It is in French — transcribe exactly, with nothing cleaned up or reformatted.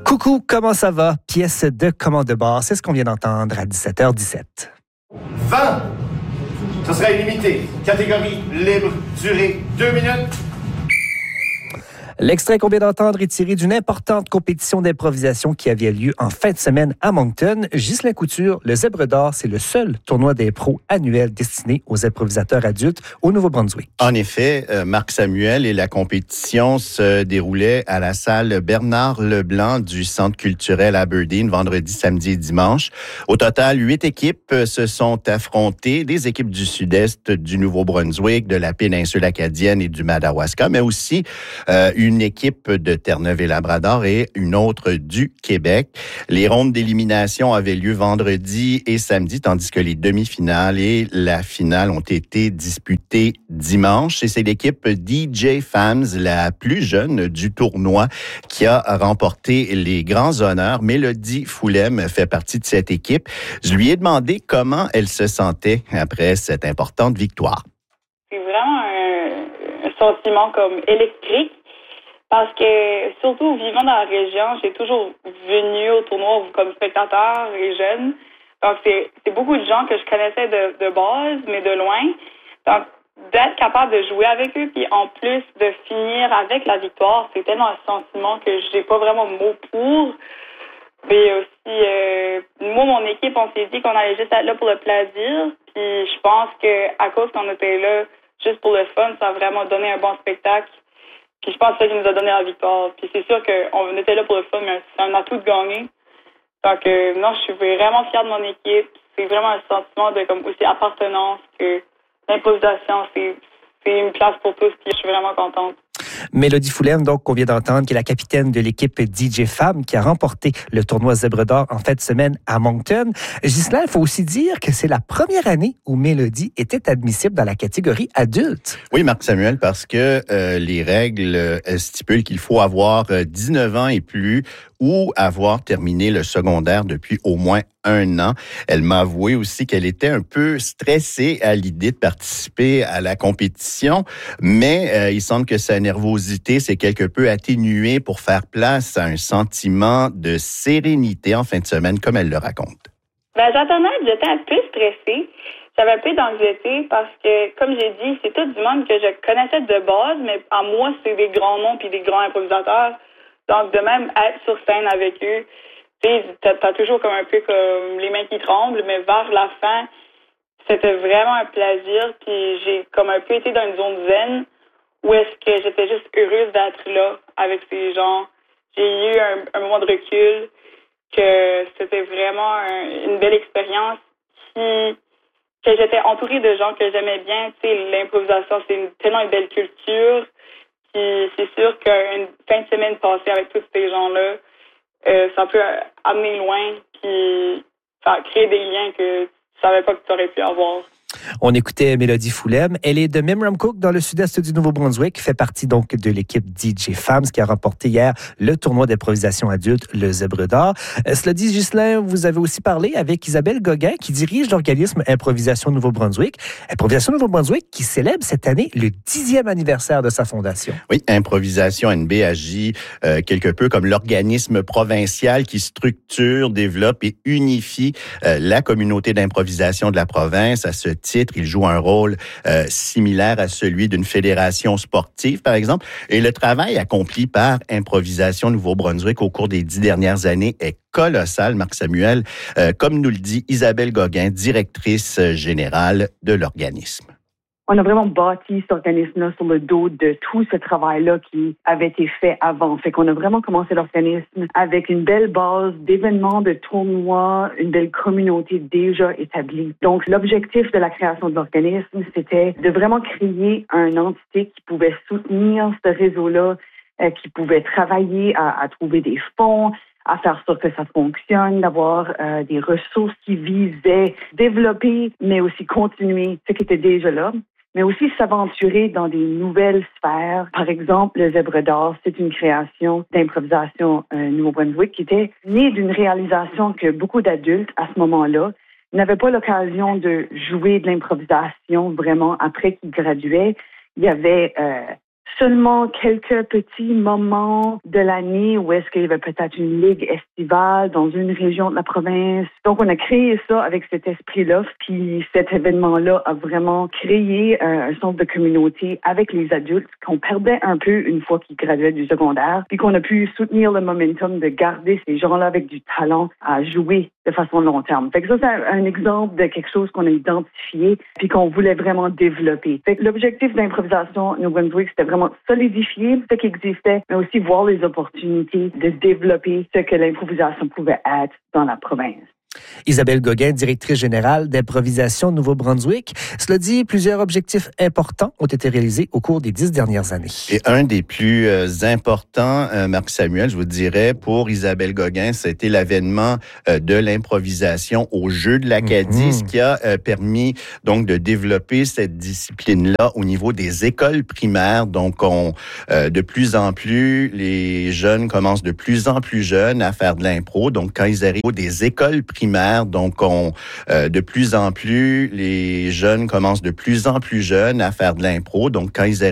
Coucou, comment ça va? Pièce de commande de bar, c'est ce qu'on vient d'entendre à dix-sept heures dix-sept. vingt. Ce sera illimité. Catégorie libre, durée deux minutes. L'extrait qu'on vient d'entendre est tiré d'une importante compétition d'improvisation qui avait lieu en fin de semaine à Moncton. Ghislain Couture, le Zèbre d'Or, c'est le seul tournoi d'impro annuel destiné aux improvisateurs adultes au Nouveau-Brunswick. En effet, euh, Marc Samuel et la compétition se déroulait à la salle Bernard Leblanc du Centre culturel Aberdeen vendredi, samedi et dimanche. Au total, huit équipes se sont affrontées, des équipes du sud-est du Nouveau-Brunswick, de la péninsule acadienne et du Madawaska, mais aussi euh, une une équipe de Terre-Neuve et Labrador et une autre du Québec. Les rondes d'élimination avaient lieu vendredi et samedi, tandis que les demi-finales et la finale ont été disputées dimanche. Et c'est l'équipe D J Fams, la plus jeune du tournoi, qui a remporté les grands honneurs. Mélodie Foulem fait partie de cette équipe. Je lui ai demandé comment elle se sentait après cette importante victoire. C'est vraiment un, un sentiment comme électrique. Parce que, surtout vivant dans la région, j'ai toujours venu au tournoi comme spectateur et jeune. Donc, c'est, c'est beaucoup de gens que je connaissais de, de base, mais de loin. Donc, d'être capable de jouer avec eux, puis en plus de finir avec la victoire, c'est tellement un sentiment que j'ai pas vraiment de mots pour. Mais aussi, euh, moi, mon équipe, on s'est dit qu'on allait juste être là pour le plaisir. Puis je pense que à cause qu'on était là juste pour le fun, ça a vraiment donné un bon spectacle. Puis je pense que c'est ça qui nous a donné la victoire. Puis c'est sûr qu'on était là pour le fun, mais c'est un atout de gagner. Donc, euh, non, je suis vraiment fière de mon équipe. C'est vraiment un sentiment de comme aussi appartenance, que l'improvisation, c'est, c'est une place pour tous. Puis je suis vraiment contente. Mélodie Foulem, donc, qu'on vient d'entendre, qui est la capitaine de l'équipe D J Fam, qui a remporté le tournoi Zèbre d'Or en fin de semaine à Moncton. Ghislain, il faut aussi dire que c'est la première année où Mélodie était admissible dans la catégorie adulte. Oui, Marc Samuel, parce que euh, les règles euh, stipulent qu'il faut avoir euh, dix-neuf ans et plus ou avoir terminé le secondaire depuis au moins un an. Elle m'a avoué aussi qu'elle était un peu stressée à l'idée de participer à la compétition, mais euh, il semble que sa nervosité s'est quelque peu atténuée pour faire place à un sentiment de sérénité en fin de semaine, comme elle le raconte. Ben, j'attendais, j'étais un peu stressée. J'avais un peu d'anxiété parce que, comme j'ai dit, c'est tout du monde que je connaissais de base, mais à moi, c'est des grands noms puis des grands improvisateurs. Donc, de même, être sur scène avec eux, tu sais, t'as, t'as toujours comme un peu comme les mains qui tremblent, mais vers la fin, c'était vraiment un plaisir. Puis j'ai comme un peu été dans une zone zen où est-ce que j'étais juste heureuse d'être là avec ces gens. J'ai eu un, un moment de recul que c'était vraiment un, une belle expérience qui, que j'étais entourée de gens que j'aimais bien. Tu sais, l'improvisation, c'est une, tellement une belle culture. Puis c'est sûr qu'une fin de semaine passée avec tous ces gens-là, euh, ça peut amener loin, puis ça crée des liens que tu savais pas que tu aurais pu avoir. On écoutait Mélodie Foulem. Elle est de Memramcook, dans le sud-est du Nouveau-Brunswick, fait partie donc de l'équipe D J Fams qui a remporté hier le tournoi d'improvisation adulte, le Zèbre d'Or. Euh, cela dit, Ghislain, vous avez aussi parlé avec Isabelle Gauguin, qui dirige l'organisme Improvisation Nouveau-Brunswick. Improvisation Nouveau-Brunswick qui célèbre cette année le dixième anniversaire de sa fondation. Oui, Improvisation N B agit euh, quelque peu comme l'organisme provincial qui structure, développe et unifie euh, la communauté d'improvisation de la province. À ce titre, il joue un rôle euh, similaire à celui d'une fédération sportive, par exemple. Et le travail accompli par Improvisation Nouveau-Brunswick au cours des dix dernières années est colossal, Marc Samuel, euh, comme nous le dit Isabelle Gauguin, directrice générale de l'organisme. On a vraiment bâti cet organisme-là sur le dos de tout ce travail-là qui avait été fait avant. Fait qu'on a vraiment commencé l'organisme avec une belle base d'événements, de tournois, une belle communauté déjà établie. Donc, l'objectif de la création de l'organisme, c'était de vraiment créer une entité qui pouvait soutenir ce réseau-là, euh, qui pouvait travailler à, à trouver des fonds, à faire sûr que ça fonctionne, d'avoir euh, des ressources qui visaient développer, mais aussi continuer ce qui était déjà là, mais aussi s'aventurer dans des nouvelles sphères. Par exemple, le Zèbre d'Or, c'est une création d'improvisation euh, Nouveau-Brunswick qui était née d'une réalisation que beaucoup d'adultes, à ce moment-là, n'avaient pas l'occasion de jouer de l'improvisation vraiment après qu'ils graduaient. Il y avait euh, seulement quelques petits moments de l'année où est-ce qu'il y avait peut-être une ligue estivale dans une région de la province. Donc, on a créé ça avec cet esprit-là. Puis cet événement-là a vraiment créé euh, un sens de communauté avec les adultes qu'on perdait un peu une fois qu'ils graduaient du secondaire. Puis qu'on a pu soutenir le momentum de garder ces gens-là avec du talent à jouer de façon long terme. Fait que ça, c'est un, un exemple de quelque chose qu'on a identifié puis qu'on voulait vraiment développer. Fait que l'objectif d'improvisation Nouveau-Brunswick, c'était vraiment solidifier ce qui existait, mais aussi voir les opportunités de développer ce que l'improvisation pouvait être dans la province. Isabelle Gauguin, directrice générale d'Improvisation Nouveau-Brunswick. Cela dit, plusieurs objectifs importants ont été réalisés au cours des dix dernières années. Et un des plus euh, importants, euh, Marc Samuel, je vous dirais, pour Isabelle Gauguin, c'était l'avènement euh, de l'improvisation au jeu de l'Acadie, mm-hmm. ce qui a euh, permis donc de développer cette discipline-là au niveau des écoles primaires. Donc, on, euh, de plus en plus, les jeunes commencent de plus en plus jeunes à faire de l'impro. Donc, quand ils arrivent des écoles primaires, donc on, euh, de plus en plus, les jeunes commencent de plus en plus jeunes à faire de l'impro. Donc, quand ils